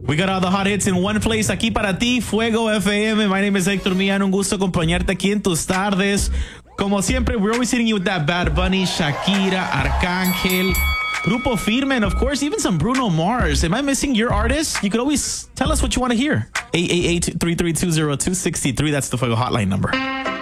We got all the hot hits in one place aquí para ti, Fuego FM. My name is Héctor Millán. Un gusto acompañarte aquí en tus tardes. Como siempre, we're always hitting you with that Bad Bunny, Shakira, Arcángel, Grupo Firme, and of course, even some Bruno Mars. Am I missing your artist? You could always tell us what you want to hear. 888-332-0263. That's the Fuego hotline number.